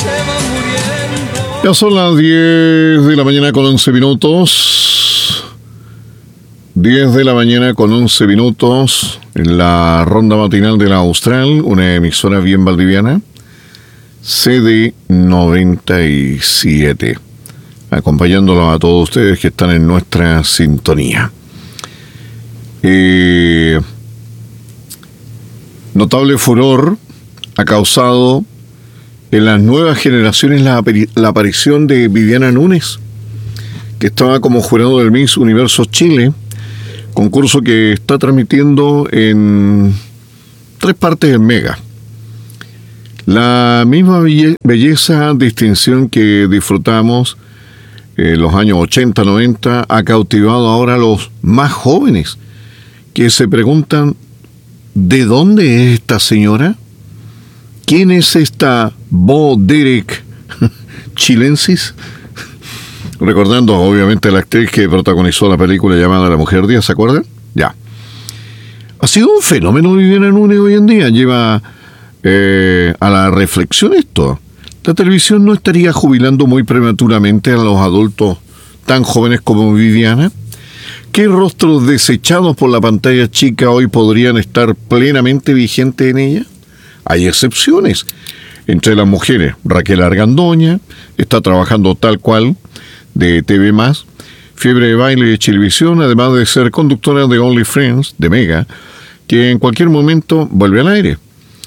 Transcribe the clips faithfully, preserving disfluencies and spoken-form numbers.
Ya son las diez de la mañana con once minutos. diez de la mañana con once minutos en la ronda matinal de la Austral, una emisora bien valdiviana, C D noventa y siete, acompañándolo a todos ustedes que están en nuestra sintonía. Eh, notable furor ha causado en las nuevas generaciones la, la aparición de Viviana Núñez, que estaba como jurado del Miss Universo Chile, concurso que está transmitiendo en tres partes en Mega. La misma belleza, distinción que disfrutamos en los años ochenta, noventa, ha cautivado ahora a los más jóvenes, que se preguntan, ¿de dónde es esta señora? ¿Quién es esta Bo Derek chilensis? Recordando, obviamente, a la actriz que protagonizó la película llamada La Mujer Día, ¿se acuerdan? Ya. Ha sido un fenómeno Viviana Núñez hoy en día. Lleva eh, a la reflexión esto. La televisión no estaría jubilando muy prematuramente a los adultos tan jóvenes como Viviana. ¿Qué rostros desechados por la pantalla chica hoy podrían estar plenamente vigentes en ella? Hay excepciones. Entre las mujeres, Raquel Argandoña está trabajando tal cual de T V más, Fiebre de Baile de Chilevisión, además de ser conductora de Only Friends de Mega, que en cualquier momento vuelve al aire.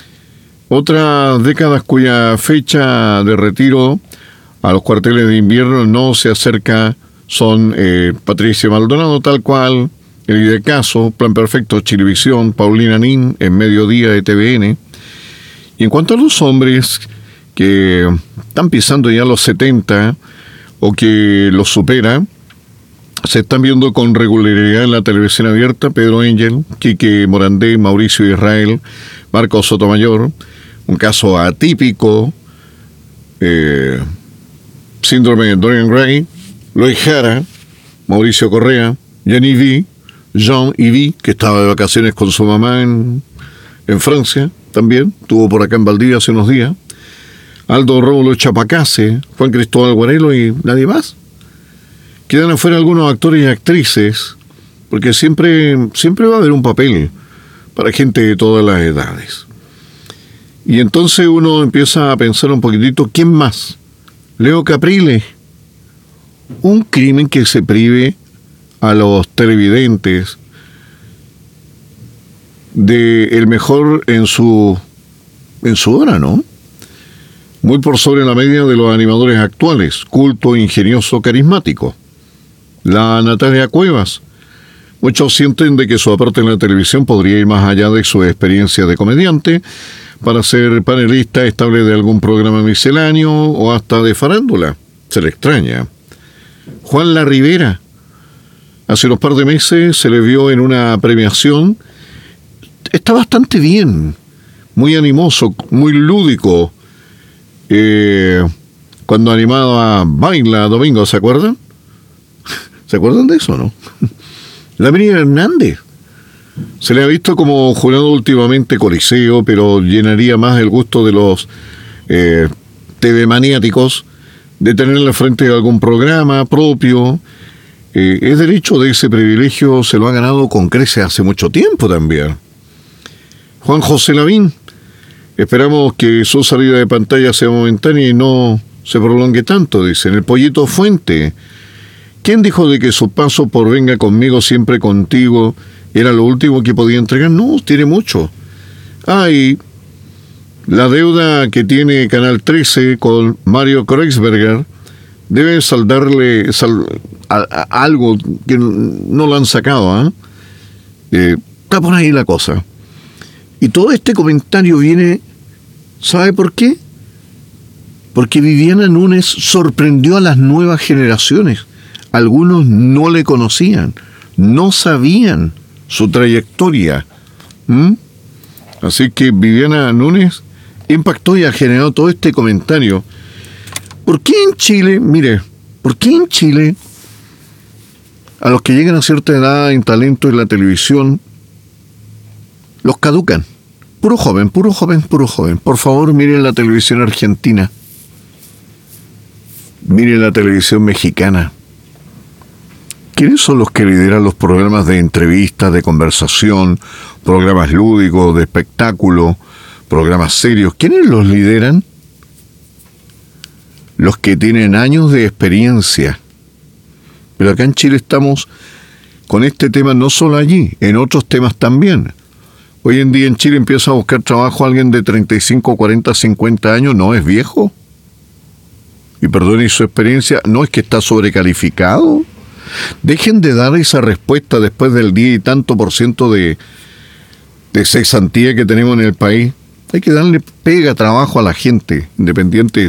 Otras décadas cuya fecha de retiro a los cuarteles de invierno no se acerca son eh, Patricia Maldonado, tal cual, El de Caso, Plan Perfecto, Chilevisión, Paulina Nin en Mediodía de T V N. Y en cuanto a los hombres que están pisando ya los setenta o que los supera, se están viendo con regularidad en la televisión abierta: Pedro Angel, Quique Morandé, Mauricio Israel, Marco Sotomayor, un caso atípico, eh, síndrome de Dorian Gray, Lois Jara, Mauricio Correa, Jenny V, Jean Yves, que estaba de vacaciones con su mamá en, en Francia, también, estuvo por acá en Valdivia hace unos días, Aldo Rómulo Chapacase, Juan Cristóbal Guarelo y nadie más. Quedan afuera algunos actores y actrices, porque siempre, siempre va a haber un papel para gente de todas las edades. Y entonces uno empieza a pensar un poquitito, ¿quién más? Leo Caprile. Un crimen que se prive a los televidentes de el mejor en su en su hora, ¿no? Muy por sobre la media de los animadores actuales, culto, ingenioso, carismático. La Natalia Cuevas. Muchos sienten de que su aporte en la televisión podría ir más allá de su experiencia de comediante para ser panelista estable de algún programa misceláneo o hasta de farándula. Se le extraña. Juan La Rivera. Hace unos par de meses se le vio en una premiación. Está bastante bien, muy animoso, muy lúdico. Eh, cuando animaba Baila Domingo, ¿se acuerdan? ¿Se acuerdan de eso, no? La Miriam Hernández. Se le ha visto como jurado últimamente Coliseo, pero llenaría más el gusto de los eh, T V maniáticos de tenerla frente de algún programa propio. Eh, es derecho de ese privilegio, se lo ha ganado con creces hace mucho tiempo también. Juan José Lavín. Esperamos que su salida de pantalla sea momentánea y no se prolongue tanto, dicen. El Pollito Fuente. ¿Quién dijo de que su paso por Venga Conmigo, Siempre Contigo era lo último que podía entregar? No, tiene mucho. Ah, y la deuda que tiene Canal trece con Mario Kreuzberger debe saldarle sal, a, a, algo que no lo han sacado, ¿eh? Eh, está por ahí la cosa. Y todo este comentario viene, ¿sabe por qué? Porque Viviana Núñez sorprendió a las nuevas generaciones. Algunos no le conocían, no sabían su trayectoria. ¿Mm? Así que Viviana Núñez impactó y ha generado todo este comentario. ¿Por qué en Chile, mire, por qué en Chile a los que llegan a cierta edad en talento en la televisión los caducan? Puro joven, puro joven, puro joven. Por favor, miren la televisión argentina. Mire la televisión mexicana. ¿Quiénes son los que lideran los programas de entrevistas, de conversación, programas lúdicos, de espectáculo, programas serios? ¿Quiénes los lideran? Los que tienen años de experiencia. Pero acá en Chile estamos con este tema, no solo allí, en otros temas también. Hoy en día en Chile empieza a buscar trabajo alguien de treinta y cinco, cuarenta, cincuenta años, ¿no es viejo? Y perdone su experiencia, ¿no es que está sobrecalificado? Dejen de dar esa respuesta después del diez y tanto por ciento de, de cesantía que tenemos en el país. Hay que darle pega, trabajo a la gente, independiente